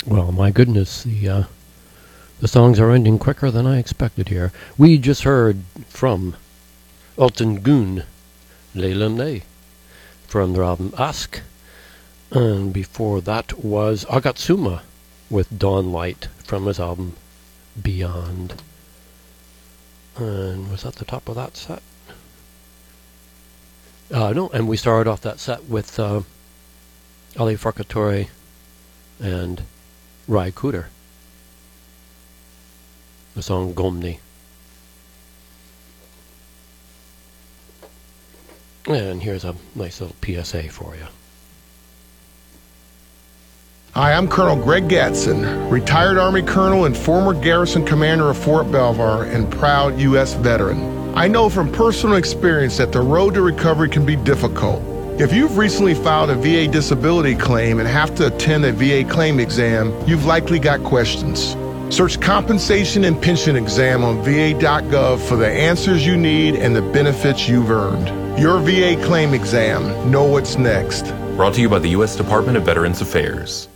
Well, my goodness, the songs are ending quicker than I expected here. We just heard from Elton Gun, Leyland Lay, from their album Ask. And before that was Agatsuma with Dawn Light from his album Beyond. And was that the top of that set? No, and we started off that set with Ali Farkatori and Rai Cooder. The song Gomni. And here's a nice little PSA for you. Hi, I'm Colonel Greg Gatson, retired Army Colonel and former Garrison Commander of Fort Belvoir and proud U.S. veteran. I know from personal experience that the road to recovery can be difficult. If you've recently filed a VA disability claim and have to attend a VA claim exam, you've likely got questions. Search Compensation and Pension Exam on va.gov for the answers you need and the benefits you've earned. Your VA claim exam. Know what's next. Brought to you by the U.S. Department of Veterans Affairs.